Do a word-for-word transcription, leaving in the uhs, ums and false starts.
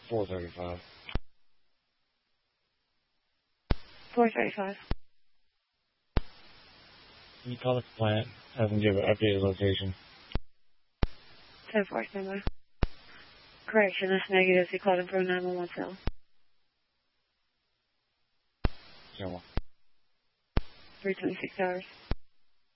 four thirty-five. four thirty-five. Can you call the plant? Have them give an updated location. ten four, standby. Correction, that's negative. You called him from nine one one cell. Come on. three twenty-six hours.